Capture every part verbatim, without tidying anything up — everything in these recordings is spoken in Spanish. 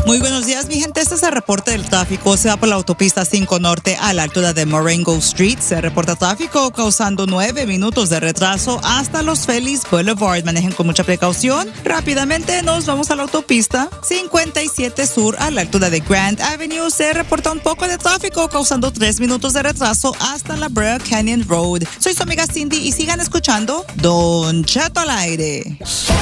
Muy buenos días, mi gente. Este es el reporte del tráfico. Se va por la autopista cinco Norte a la altura de Marengo Street. Se reporta tráfico causando nueve minutos de retraso hasta los Feliz Boulevard. Manejen con mucha precaución. Rápidamente nos vamos a la autopista cincuenta y siete Sur a la altura de Grand Avenue. Se reporta un poco de tráfico causando tres minutos de retraso hasta la Brea Canyon Road. Soy su amiga Cindy y sigan escuchando Don Cheto al aire.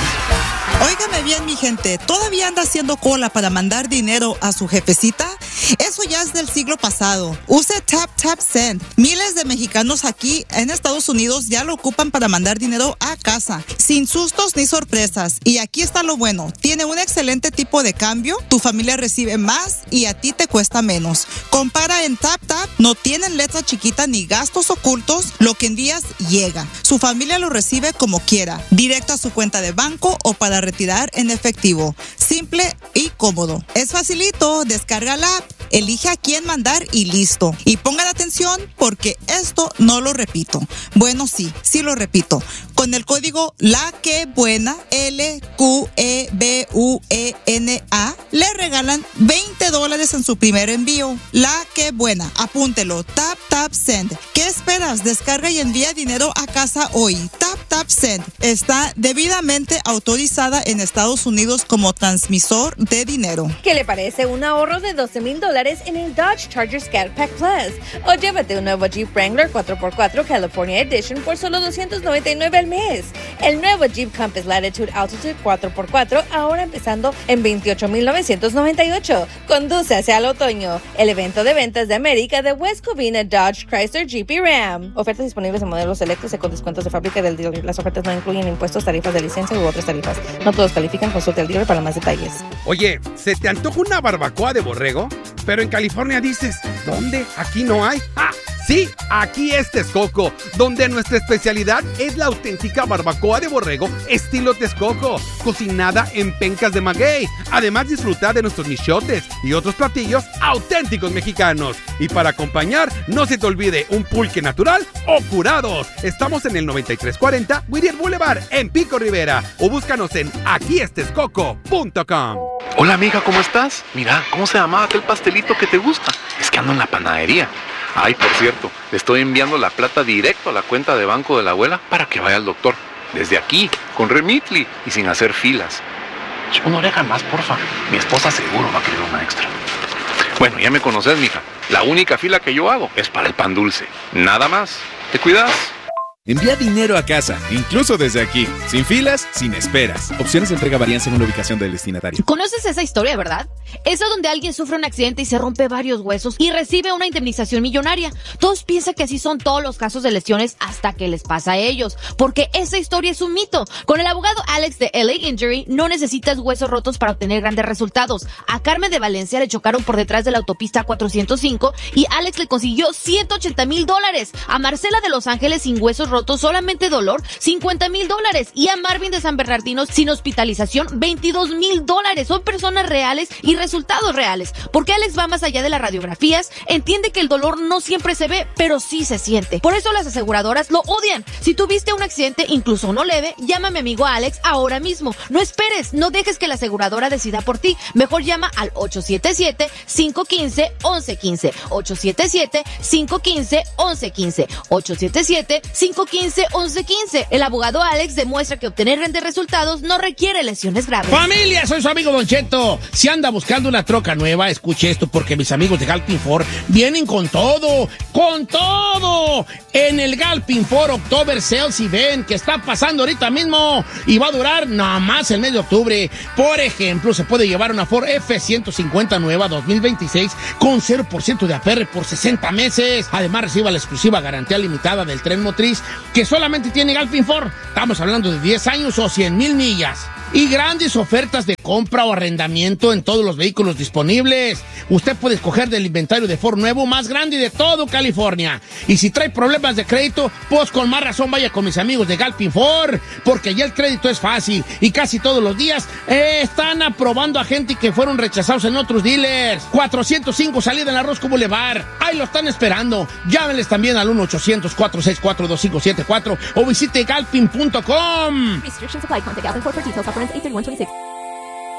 Óigame bien, mi gente, ¿todavía anda haciendo cola para mandar dinero a su jefecita? Eso ya es del siglo pasado. Use Tap Tap Send. Miles de mexicanos aquí en Estados Unidos ya lo ocupan para mandar dinero a casa, sin sustos ni sorpresas. Y aquí está lo bueno. Tiene un excelente tipo de cambio, tu familia recibe más y a ti te cuesta menos. Compara en Tap Tap, no tienen letra chiquita ni gastos ocultos, lo que envías llega. Su familia lo recibe como quiera, directo a su cuenta de banco o para retirar en efectivo. Simple y cómodo. Es facilito, descarga la app, elige a quién mandar y listo. Y pongan atención porque esto no lo repito. Bueno, sí, sí lo repito. Con el código La Que Buena, L Q E B U E N A, le regalan veinte dólares en su primer envío. La Que Buena, apúntelo. Tap Tap Send. ¿Qué esperas? Descarga y envía dinero a casa hoy. Tap Tap Send está debidamente autorizada en Estados Unidos como transmisor de dinero. ¿Qué le parece un ahorro de doce mil dólares en el Dodge Charger Scat Pack Plus? O llévate un nuevo Jeep Wrangler cuatro por cuatro California Edition por solo doscientos noventa y nueve al mes. El nuevo Jeep Compass Latitude Altitude cuatro por cuatro ahora empezando en veintiocho mil novecientos noventa y ocho. Conduce hacia el otoño. El evento de ventas de América de West Covina Dodge Chrysler Jeep y Ram. Ofertas disponibles en modelos selectos y con descuentos de fábrica del dealer. Las ofertas no incluyen impuestos, tarifas de licencia u otras tarifas. No todos califican. Consulte al dealer para más detalles. Oye, ¿se te antoja una barbacoa de borrego? Pero en California dices, ¿dónde? Aquí no hay. ¡Ah! Sí, aquí es Texcoco, donde nuestra especialidad es la auténtica barbacoa de borrego estilo Texcoco, cocinada en pencas de maguey. Además, disfrutar de nuestros michotes y otros platillos auténticos mexicanos. Y para acompañar, no se te olvide un pulque natural o curados. Estamos en el noventa y tres cuarenta Whittier Boulevard en Pico Rivera o búscanos en aquí es texcoco punto com. Hola amiga, ¿cómo estás? Mira, ¿cómo se llamaba aquel pastelito que te gusta? Es que ando en la panadería. Ay, por cierto, le estoy enviando la plata directo a la cuenta de banco de la abuela para que vaya al doctor. Desde aquí, con Remitly y sin hacer filas. Una oreja más, porfa. Mi esposa seguro va a querer una extra. Bueno, ya me conoces, mija. La única fila que yo hago es para el pan dulce. Nada más. ¿Te cuidas? Envía dinero a casa, incluso desde aquí, sin filas, sin esperas. Opciones de entrega varían según la ubicación del destinatario. ¿Conoces esa historia, verdad? Esa donde alguien sufre un accidente y se rompe varios huesos y recibe una indemnización millonaria. Todos piensan que así son todos los casos de lesiones hasta que les pasa a ellos, porque esa historia es un mito. Con el abogado Alex de L A Injury no necesitas huesos rotos para obtener grandes resultados. A Carmen de Valencia le chocaron por detrás de la autopista cuatrocientos cinco y Alex le consiguió ciento ochenta mil dólares. A Marcela de Los Ángeles sin huesos rotos, solamente dolor, cincuenta mil dólares. Y a Marvin de San Bernardino sin hospitalización, veintidós mil dólares. Son personas reales y resultados reales. Porque Alex va más allá de las radiografías, entiende que el dolor no siempre se ve, pero sí se siente. Por eso las aseguradoras lo odian. Si tuviste un accidente, incluso uno leve, llama a mi amigo Alex ahora mismo. No esperes, no dejes que la aseguradora decida por ti. Mejor llama al ocho siete siete, cinco uno cinco, once quince. ocho siete siete, cinco uno cinco, once quince. ocho siete siete, cinco uno cinco, once quince. El abogado Alex demuestra que obtener grandes resultados no requiere lesiones graves. ¡Familia! Soy su amigo Don Cheto. Si anda buscando una troca nueva, escuche esto porque mis amigos de Galpin Ford vienen con todo, ¡con todo! En el Galpin Ford October Sales Event que está pasando ahorita mismo y va a durar nada más el mes de octubre. Por ejemplo, se puede llevar una Ford F ciento cincuenta nueva dos mil veintiséis con cero por ciento de A P R por sesenta meses. Además, reciba la exclusiva garantía limitada del tren motriz que solamente tiene Galpin Ford. Estamos hablando de diez años o cien mil millas. Y grandes ofertas de compra o arrendamiento en todos los vehículos disponibles. Usted puede escoger del inventario de Ford nuevo más grande de todo California. Y si trae problemas de crédito, pues con más razón vaya con mis amigos de Galpin Ford, porque ya el crédito es fácil y casi todos los días eh, están aprobando a gente que fueron rechazados en otros dealers. cuatrocientos cinco salida en la Roscoe Boulevard. Ahí lo están esperando. Llámenles también al uno ochocientos, cuatro seis cuatro, dos cinco siete cuatro o visite galpin punto com. Restrictions apply. Contact Galpin Ford for details. Offer ends eight thirty-one twenty-six.